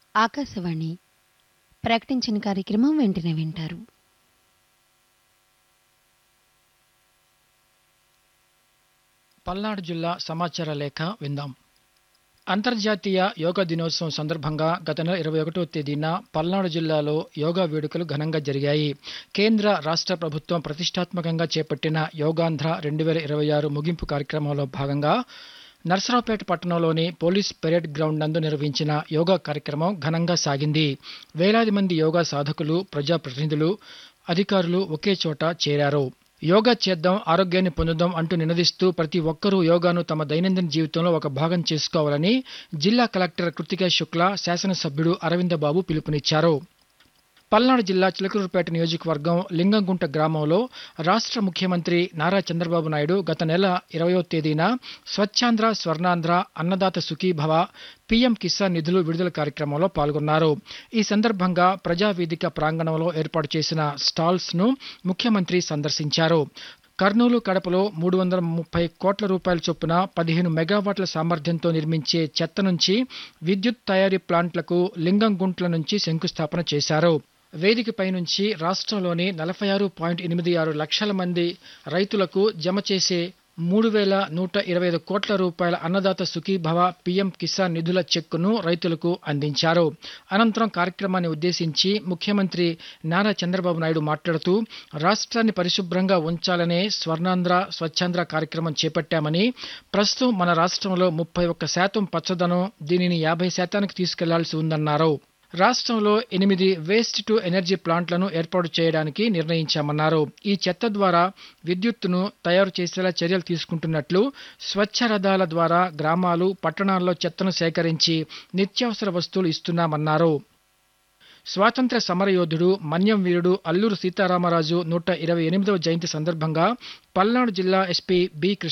ఆకాశవాణి ప్రకటించిన కార్యక్రమం వెంటనే వింటారు. పల్నాడు జిల్లా సమాచార లేఖ విందాం. అంతర్జాతీయ యోగా దినోత్సవం సందర్భంగా గత నెల 21వ తేదీన పల్నాడు జిల్లాలో యోగా వేడుకలు ఘనంగా జరిగాయి. కేంద్ర రాష్ట్ర ప్రభుత్వం ప్రతిష్టాత్మకంగా చేపట్టిన యోగాంధ్ర 2026 ముగింపు కార్యక్రమంలో భాగంగా నర్సరావుపేట పట్టణంలోని పోలీస్ పెరేడ్ గ్రౌండ్ నందు నిర్వహించిన యోగా కార్యక్రమం ఘనంగా సాగింది. వేలాది మంది యోగా సాధకులు, ప్రజాప్రతినిధులు, అధికారులు ఒకే చోట చేరారు. యోగా చేద్దాం, ఆరోగ్యాన్ని పొందుదాం అంటూ నినదిస్తూ ప్రతి ఒక్కరూ యోగాను తమ దైనందిన జీవితంలో ఒక భాగం చేసుకోవాలని జిల్లా కలెక్టర్ కృతికా శుక్లా, శాసనసభ్యుడు అరవిందబాబు పిలుపునిచ్చారు. పల్నాడు జిల్లా చిలకలూరుపేట నియోజకవర్గం లింగంగుంట గ్రామంలో రాష్ట్ర ముఖ్యమంత్రి నారా చంద్రబాబు నాయుడు గత నెల 20వ తేదీన స్వచ్ఛాంధ్ర, స్వర్ణాంధ్ర, అన్నదాత సుఖీభవ, పీఎం కిసాన్ నిధులు విడుదల కార్యక్రమంలో పాల్గొన్నారు. ఈ సందర్భంగా ప్రజావేదిక ప్రాంగణంలో ఏర్పాటు చేసిన స్టాల్స్ ను ముఖ్యమంత్రి సందర్శించారు. కర్నూలు, కడపలో 330 కోట్ల రూపాయల చొప్పున 15 మెగావాట్ల సామర్థ్యంతో నిర్మించే చెత్త నుంచి విద్యుత్ తయారీ ప్లాంట్లకు లింగంగుంట్ల నుంచి శంకుస్థాపన చేశారు. వేదికపై నుంచి రాష్ట్రంలోని 46.86 లక్షల మంది రైతులకు జమ చేసే 3,125 కోట్ల రూపాయల అన్నదాత సుఖీభవ, పీఎం కిసాన్ నిధుల చెక్కును రైతులకు అందించారు. అనంతరం కార్యక్రమాన్ని ఉద్దేశించి ముఖ్యమంత్రి నారా చంద్రబాబు నాయుడు మాట్లాడుతూ రాష్ట్రాన్ని పరిశుభ్రంగా ఉంచాలనే స్వర్ణాంధ్ర, స్వచ్ఛాంధ్ర కార్యక్రమం చేపట్టామని, ప్రస్తుతం మన రాష్ట్రంలో 31% పచ్చదనం, దీనిని 50% తీసుకెళ్లాల్సి ఉందన్నారు. రాష్ట్రంలో 8 వేస్ట్ టు ఎనర్జీ ప్లాంట్లను ఏర్పాటు చేయడానికి నిర్ణయించామన్నారు. ఈ చెత్త ద్వారా విద్యుత్తును తయారు చేసేలా చర్యలు తీసుకుంటున్నట్లు, స్వచ్ఛ రథాల ద్వారా గ్రామాలు, పట్టణాల్లో చెత్తను సేకరించి నిత్యావసర వస్తువులు ఇస్తున్నామన్నారు. స్వాతంత్ర్య సమరయోధుడు, మన్యం వీరుడు అల్లూరు సీతారామరాజు 128వ జయంతి సందర్భంగా పల్నాడు జిల్లా ఎస్పీ బి.